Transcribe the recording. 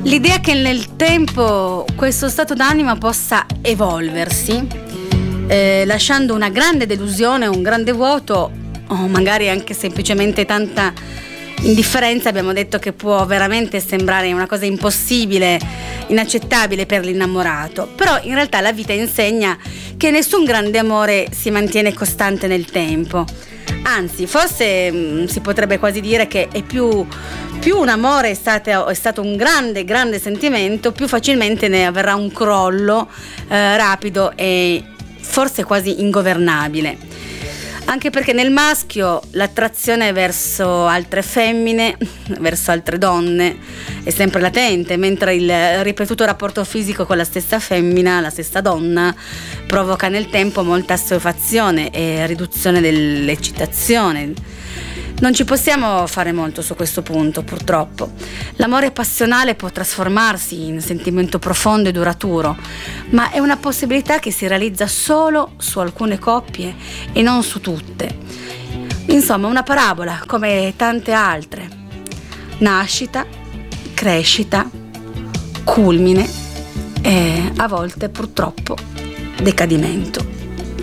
L'idea che nel tempo questo stato d'animo possa evolversi, lasciando una grande delusione, un grande vuoto, o magari anche semplicemente tanta indifferenza, abbiamo detto che può veramente sembrare una cosa impossibile, inaccettabile per l'innamorato, però in realtà la vita insegna che nessun grande amore si mantiene costante nel tempo. Anzi, forse si potrebbe quasi dire che è più un amore è stato un grande sentimento, più facilmente ne avverrà un crollo rapido e forse quasi ingovernabile. Anche perché nel maschio l'attrazione verso altre femmine, verso altre donne, è sempre latente, mentre il ripetuto rapporto fisico con la stessa femmina, la stessa donna, provoca nel tempo molta assuefazione e riduzione dell'eccitazione. Non ci possiamo fare molto su questo punto, purtroppo. L'amore passionale può trasformarsi in sentimento profondo e duraturo, ma è una possibilità che si realizza solo su alcune coppie e non su tutte. Insomma, una parabola come tante altre. Nascita, crescita, culmine e a volte purtroppo decadimento.